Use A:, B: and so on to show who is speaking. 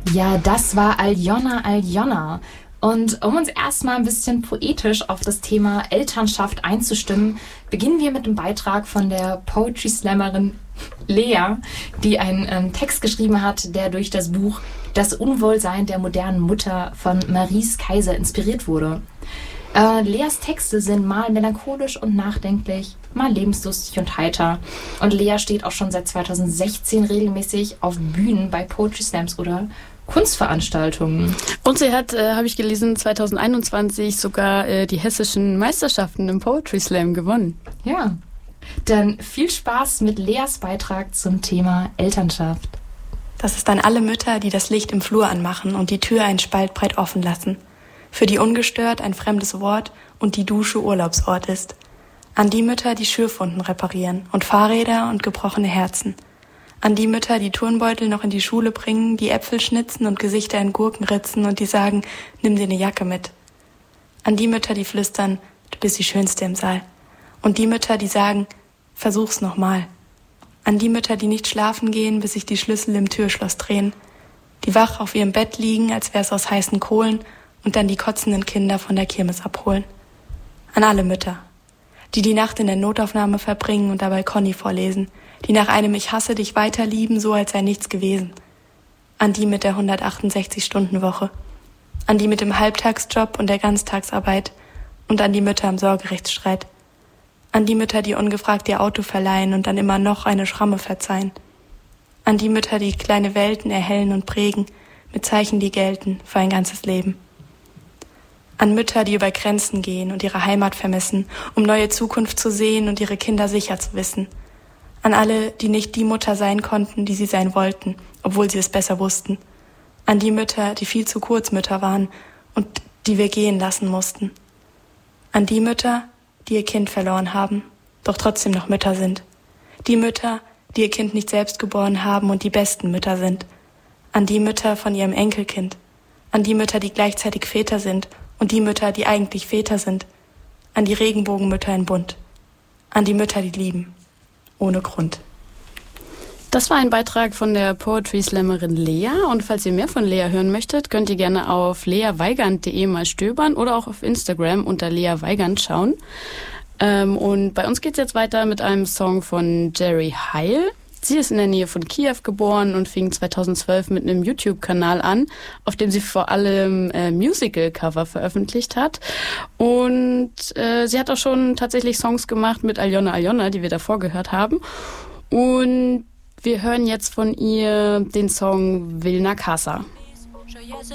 A: Ja, das war Aljona Aljona. Und um uns erstmal ein bisschen poetisch auf das Thema Elternschaft einzustimmen, beginnen wir mit einem Beitrag von der Poetry Slammerin Lea, die einen Text geschrieben hat, der durch das Buch Das Unwohlsein der modernen Mutter von Maries Kaiser inspiriert wurde. Leas Texte sind mal melancholisch und nachdenklich, mal lebenslustig und heiter. Und Lea steht auch schon seit 2016 regelmäßig auf Bühnen bei Poetry Slams oder Kunstveranstaltungen.
B: Und sie hat, habe ich gelesen, 2021 sogar die hessischen Meisterschaften im Poetry Slam gewonnen.
A: Ja, dann viel Spaß mit Leas Beitrag zum Thema Elternschaft.
C: Das ist an alle Mütter, die das Licht im Flur anmachen und die Tür einen Spalt breit offen lassen. Für die ungestört ein fremdes Wort und die Dusche Urlaubsort ist. An die Mütter, die Schürfwunden reparieren und Fahrräder und gebrochene Herzen. An die Mütter, die Turnbeutel noch in die Schule bringen, die Äpfel schnitzen und Gesichter in Gurken ritzen und die sagen, nimm dir eine Jacke mit. An die Mütter, die flüstern, du bist die Schönste im Saal. Und die Mütter, die sagen, versuch's nochmal. An die Mütter, die nicht schlafen gehen, bis sich die Schlüssel im Türschloss drehen. Die wach auf ihrem Bett liegen, als wär's aus heißen Kohlen und dann die kotzenden Kinder von der Kirmes abholen. An alle Mütter, die die Nacht in der Notaufnahme verbringen und dabei Conny vorlesen, die nach einem Ich hasse dich weiterlieben, so als sei nichts gewesen. An die mit der 168-Stunden-Woche. An die mit dem Halbtagsjob und der Ganztagsarbeit. Und an die Mütter im Sorgerechtsstreit. An die Mütter, die ungefragt ihr Auto verleihen und dann immer noch eine Schramme verzeihen. An die Mütter, die kleine Welten erhellen und prägen, mit Zeichen, die gelten für ein ganzes Leben. An Mütter, die über Grenzen gehen und ihre Heimat vermissen, um neue Zukunft zu sehen und ihre Kinder sicher zu wissen. An alle, die nicht die Mutter sein konnten, die sie sein wollten, obwohl sie es besser wussten. An die Mütter, die viel zu kurz Mütter waren und die wir gehen lassen mussten. An die Mütter, die ihr Kind verloren haben, doch trotzdem noch Mütter sind. Die Mütter, die ihr Kind nicht selbst geboren haben und die besten Mütter sind. An die Mütter von ihrem Enkelkind. An die Mütter, die gleichzeitig Väter sind und die Mütter, die eigentlich Väter sind. An die Regenbogenmütter in Bunt. An die Mütter, die lieben. Ohne Grund.
B: Das war ein Beitrag von der Poetry Slammerin Lea. Und falls ihr mehr von Lea hören möchtet, könnt ihr gerne auf leaweigand.de mal stöbern oder auch auf Instagram unter Lea Weigand schauen. Und bei uns geht's jetzt weiter mit einem Song von Jerry Heil. Sie ist in der Nähe von Kiew geboren und fing 2012 mit einem YouTube-Kanal an, auf dem sie vor allem Musical-Cover veröffentlicht hat. Und sie hat auch schon tatsächlich Songs gemacht mit Aljona Aljona, die wir davor gehört haben. Und wir hören jetzt von ihr den Song Vilna Casa.